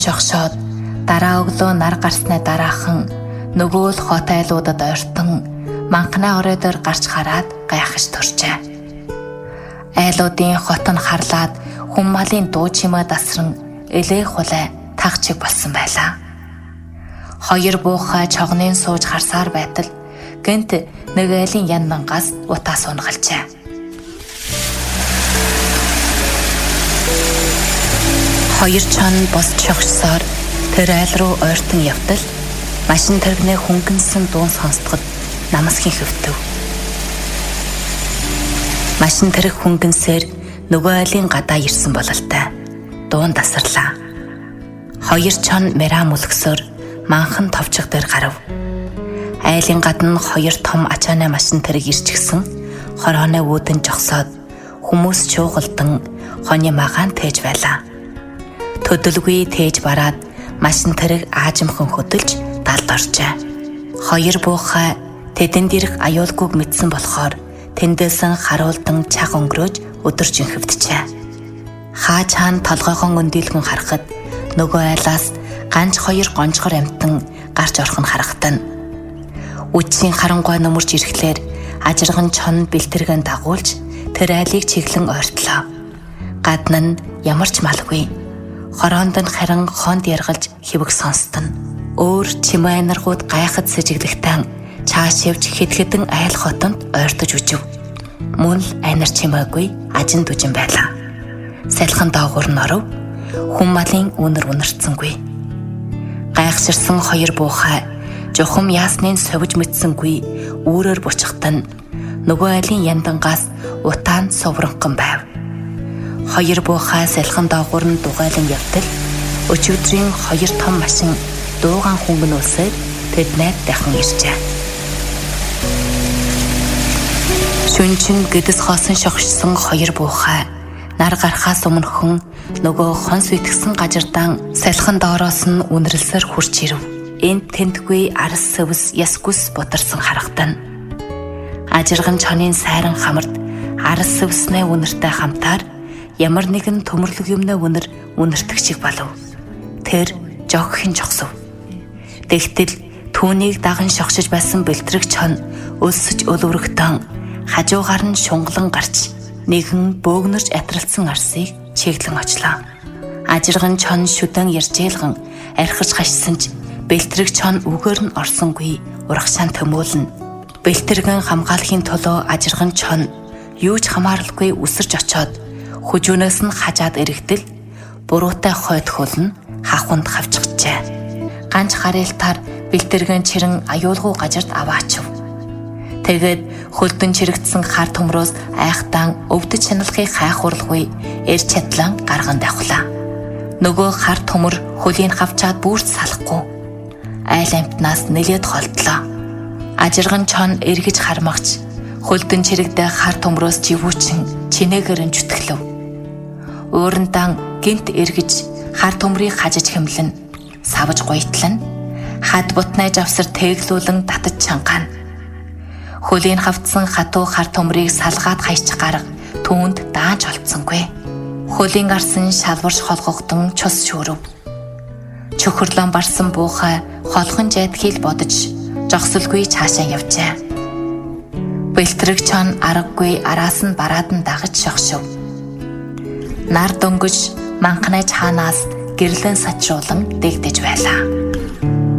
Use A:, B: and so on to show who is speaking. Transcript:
A: жогшоод дараа өглөө нар гарсны дараахан нөгөө л хот айлуудад ойртон манхнаа орой дээр гарч хараад гайхаж төржээ. Айлуудын хот нь харлаад хүн малын дуу чимээ дасран элээх хулай тагчиг болсон байлаа. Хоёр буухай чогнын сууж харсаар байтал гэнт нэг айлын яндангаас утаа сунгалжээ. Хоёр чон босч шогшсоор тэр айл руу ойртон явтал машин тэрэгнээ хөнгөнсөн дуун сонсдогод намасхийн хөвтөв. Машин тэрэг хөнгөнсээр нөгөө айлын гадаа ирсэн бололтой. Дуун дасарлаа. Хоёр чон мерам үлгсөөр манхан товчог дээр гарав. Айлын гадна хоёр том ачааны машин тэрэг ирчихсэн хорооны үүдэн жогсоод хүмүүс чуугалдан хоны магаан тээж байлаа. Төдөлгүй тээж бараад машин тэрэг аажимхан хөдөлж далд оржээ. Хоёр буухай тэдэнд ирэх аюулгүйг мэдсэн болохоор тэндээсэн харуулдан чаг өнгөрөөж өдөрж инхэвдэжээ. Хаа чаан толгойгон өндийлгэн харахад нөгөө айлаас ганц хоёр гончгор амтан гарч орох нь харагдана. Үдсийн харангуй нөмөрж ирэхлээр ажирган чон бэлтэргэн дагуулж тэр айлыг чиглэн ойртлоо. Гадна нь ямар ч малгүй. Хороонд нь харин хонд яргалж хивэг сонстон. Өөр чимээ наргууд гайхад сэжиглэхтэн чааш явж хэд хэдэн айл хотонд ойртож үжив. Мөн л айнар чимээгүй ажин дүжин байлаа. Салхин доогуур нь оров. Хүн малын үнэр үнэрцсэнгүй. Гайхширсан хоёр буухай жухам яасныг совж мэдсэнгүй үүрээр буцахтан нөгөө айлын яндангаас утаанд совронгон байв. Хоёр буухай салхин доогуур нь дугайлан явтал өчигдрийн хоёр том машин дуугаан хөнгөнөөсөд тэднээд дахин иржээ. Шүнчин гэдэс хоосон шогшсон хоёр буухай нар гарахаас өмнөхөн нөгөө хонс үтгсэн гажирдаан салхин доороос нь үнэрлсээр хурж ирв. Энд тентгүй арс сэвс ясгүс бутарсан харагдана. Ажирган чонын сайран хамарт арс сэвснээ үнэртэй хамтаар ямар нэгэн төмөрлөг юмнаа үнэртэг шиг болов. Тэр жогхийн жогсов. Тэгтэл түүнийг даган шогшиж байсан бэлтрэг чон өлсөж өлөврөгтөн хажуугаар нь шунгалан гарч нэгэн бөөгнөрч атралцсан арсыг чиглэн очлоо. Ажирган чон шүдэн ярьжээлгэн архиж хашсан ч бэлтрэг чон үгээр нь орсонгүй урагшаан төмөөлнө. Бэлтрэгэн хамгаалахын төлөө ажирган чон юу ч хамааралгүй үсэрч очоод хүжүүнээс нь хажаад эрэгдэл буруутай хойд хөлн хахунд хавчихжээ. Ганц харилтаар бэлтрэгэн чирэн аюулгүй гажирт аваачв. Тэгээд хөлдөн чирэгдсэн хар төмрөөс айхтан өвдөж чаналхыг хайхурлгүй эр чадлан гарган давхлаа. Нөгөө хар төмөр хөлийн хавчаад бүрт салахгүй. Айл амтнаас нэлээд холдлоо. Ажирган чон эргэж хармагч хөлдөн чирэгдээ хар төмрөөс живүүчин чинээгээр нь зүтгэлв. Уурантан гинт эргэж хар төмрийг хажиж хэмлэн савж гуйтлан хад бутнай завсар тэглүүлэн татаж чангаана. Хөлийн хавцсан хатуу хар төмрийг салгаад хайчих гарга түүнд дааж олцсонгүй. Хөлийн гарсан шалварш холгогдсон чус шүүрв. Чөхөрлөн барсан буухай холхон жайдхийг бодож жогсолгүй цаашаа явжээ. Бэлтрэг чон аргагүй араас нь бараад нь дагаж шогшов. Нар дөнгөж манхнай цаанаас гэрлэн сачруулан дэгдэж байлаа.